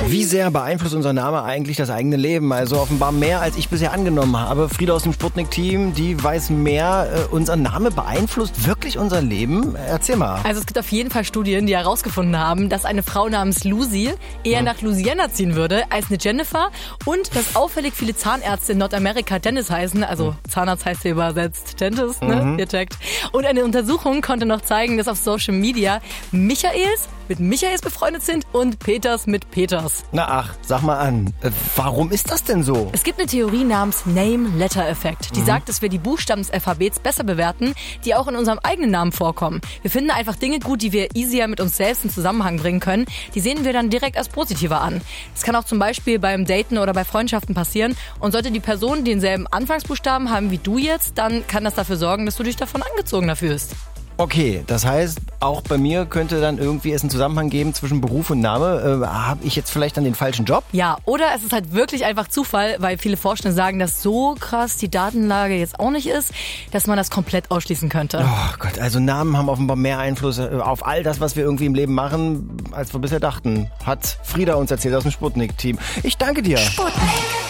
Wie sehr beeinflusst unser Name eigentlich das eigene Leben? Also offenbar mehr, als ich bisher angenommen habe. Frieda aus dem Sputnik-Team, die weiß mehr. Unser Name beeinflusst wirklich unser Leben? Erzähl mal. Also es gibt auf jeden Fall Studien, die herausgefunden haben, dass eine Frau namens Lucy eher nach Louisiana ziehen würde als eine Jennifer und dass auffällig viele Zahnärzte in Nordamerika Dennis heißen. Also Zahnarzt heißt hier übersetzt Dentist, ne? Ihr checkt. Und eine Untersuchung konnte noch zeigen, dass auf Social Media Michaels mit Michaels befreundet sind und Peters mit Peters. Na ach, sag mal an. Warum ist das denn so? Es gibt eine Theorie namens Name-Letter-Effekt, die sagt, dass wir die Buchstaben des Alphabets besser bewerten, die auch in unserem eigenen Namen vorkommen. Wir finden einfach Dinge gut, die wir easier mit uns selbst in Zusammenhang bringen können. Die sehen wir dann direkt als positiver an. Das kann auch zum Beispiel beim Daten oder bei Freundschaften passieren. Und sollte die Person denselben Anfangsbuchstaben haben wie du jetzt, dann kann das dafür sorgen, dass du dich davon angezogener fühlst. Okay, das heißt, auch bei mir könnte dann irgendwie es einen Zusammenhang geben zwischen Beruf und Name. Habe ich jetzt vielleicht dann den falschen Job? Ja, oder es ist halt wirklich einfach Zufall, weil viele Forschende sagen, dass so krass die Datenlage jetzt auch nicht ist, dass man das komplett ausschließen könnte. Oh Gott, also Namen haben offenbar mehr Einfluss auf all das, was wir irgendwie im Leben machen, als wir bisher dachten. Hat Frieda uns erzählt aus dem Sputnik-Team. Ich danke dir. Sputnik.